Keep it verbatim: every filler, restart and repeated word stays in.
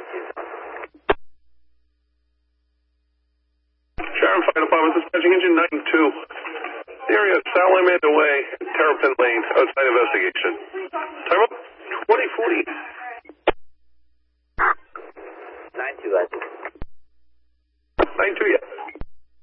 Sharon Fire Department dispatching engine nine two. The area of Salamander Way, Terrapin Lane, outside investigation. Time up twenty forty.